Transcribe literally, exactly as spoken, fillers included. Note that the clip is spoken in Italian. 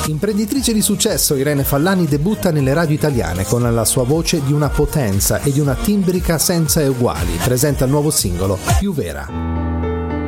Imprenditrice di successo, Irene Fallani debutta nelle radio italiane con la sua voce di una potenza e di una timbrica senza eguali. Presenta il nuovo singolo Più Vera.